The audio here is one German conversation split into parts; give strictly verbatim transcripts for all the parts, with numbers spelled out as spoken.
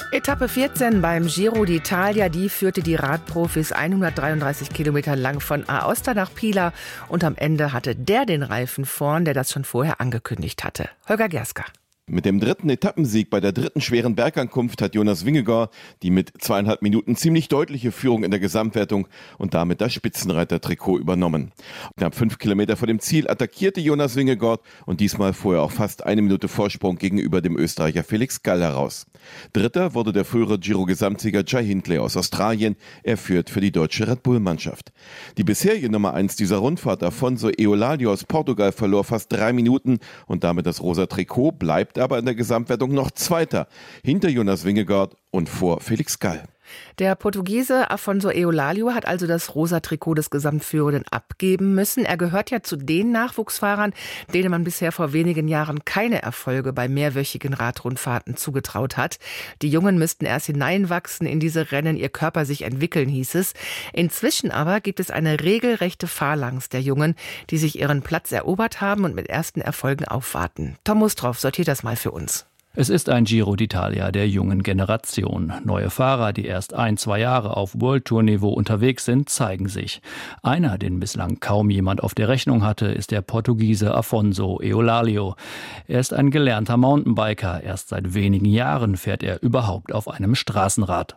Etappe vierzehn beim Giro d'Italia, die führte die Radprofis hundertdreiunddreißig Kilometer lang von Aosta nach Pila und am Ende hatte der den Reifen vorn, der das schon vorher angekündigt hatte. Holger Gerska. Mit dem dritten Etappensieg bei der dritten schweren Bergankunft hat Jonas Vingegaard die mit zweieinhalb Minuten ziemlich deutliche Führung in der Gesamtwertung und damit das Spitzenreiter-Trikot übernommen. Knapp fünf Kilometer vor dem Ziel attackierte Jonas Vingegaard und diesmal fuhr er auch fast eine Minute Vorsprung gegenüber dem Österreicher Felix Gall heraus. Dritter wurde der frühere Giro-Gesamtsieger Jai Hindley aus Australien. Er führt für die deutsche Red Bull-Mannschaft. Die bisherige Nummer eins dieser Rundfahrt, Afonso Eulalia aus Portugal, verlor fast drei Minuten und damit das rosa Trikot, bleibt aber in der Gesamtwertung noch Zweiter, hinter Jonas Vingegaard und vor Felix Gall. Der Portugiese Afonso Eulalia hat also das rosa Trikot des Gesamtführenden abgeben müssen. Er gehört ja zu den Nachwuchsfahrern, denen man bisher vor wenigen Jahren keine Erfolge bei mehrwöchigen Radrundfahrten zugetraut hat. Die Jungen müssten erst hineinwachsen in diese Rennen, ihr Körper sich entwickeln, hieß es. Inzwischen aber gibt es eine regelrechte Phalanx der Jungen, die sich ihren Platz erobert haben und mit ersten Erfolgen aufwarten. Tom Mustroff sortiert das mal für uns. Es ist ein Giro d'Italia der jungen Generation. Neue Fahrer, die erst ein, zwei Jahre auf World-Tour-Niveau unterwegs sind, zeigen sich. Einer, den bislang kaum jemand auf der Rechnung hatte, ist der Portugiese Afonso Eulalia. Er ist ein gelernter Mountainbiker. Erst seit wenigen Jahren fährt er überhaupt auf einem Straßenrad.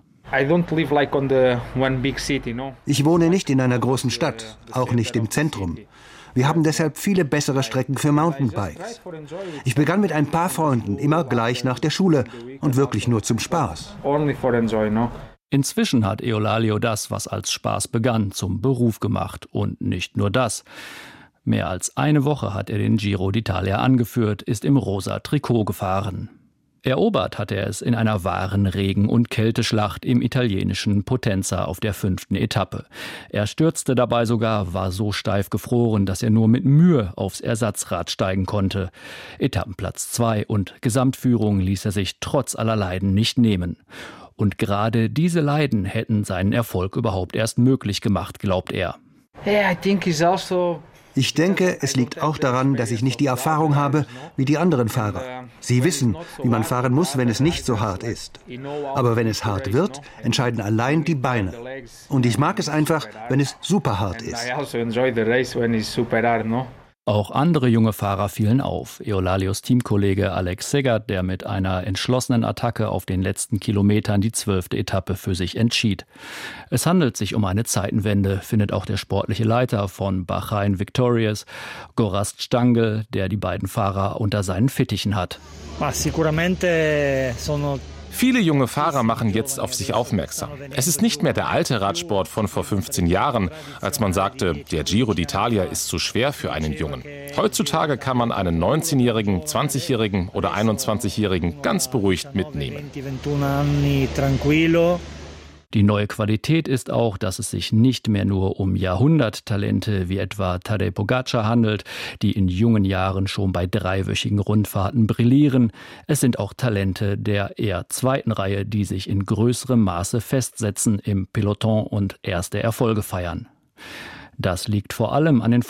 Ich wohne nicht in einer großen Stadt, auch nicht im Zentrum. Wir haben deshalb viele bessere Strecken für Mountainbikes. Ich begann mit ein paar Freunden, immer gleich nach der Schule und wirklich nur zum Spaß. Inzwischen hat Eulalia das, was als Spaß begann, zum Beruf gemacht. Und nicht nur das. Mehr als eine Woche hat er den Giro d'Italia angeführt, ist im rosa Trikot gefahren. Erobert hat er es in einer wahren Regen- und Kälteschlacht im italienischen Potenza auf der fünften Etappe. Er stürzte dabei sogar, war so steif gefroren, dass er nur mit Mühe aufs Ersatzrad steigen konnte. Etappenplatz zwei und Gesamtführung ließ er sich trotz aller Leiden nicht nehmen. Und gerade diese Leiden hätten seinen Erfolg überhaupt erst möglich gemacht, glaubt er. Yeah, I think it's also Ich denke, es liegt auch daran, dass ich nicht die Erfahrung habe wie die anderen Fahrer. Sie wissen, wie man fahren muss, wenn es nicht so hart ist. Aber wenn es hart wird, entscheiden allein die Beine. Und ich mag es einfach, wenn es super hart ist. Auch andere junge Fahrer fielen auf. Eulalios Teamkollege Alex Segert, der mit einer entschlossenen Attacke auf den letzten Kilometern die zwölfte Etappe für sich entschied. Es handelt sich um eine Zeitenwende, findet auch der sportliche Leiter von Bahrain Victorious, Gorazd Stangl, der die beiden Fahrer unter seinen Fittichen hat. Viele junge Fahrer machen jetzt auf sich aufmerksam. Es ist nicht mehr der alte Radsport von vor fünfzehn Jahren, als man sagte, der Giro d'Italia ist zu schwer für einen Jungen. Heutzutage kann man einen neunzehnjährigen, zwanzigjährigen oder einundzwanzigjährigen ganz beruhigt mitnehmen. Die neue Qualität ist auch, dass es sich nicht mehr nur um Jahrhunderttalente wie etwa Tadej Pogačar handelt, die in jungen Jahren schon bei dreiwöchigen Rundfahrten brillieren. Es sind auch Talente der eher zweiten Reihe, die sich in größerem Maße festsetzen im Peloton und erste Erfolge feiern. Das liegt vor allem an den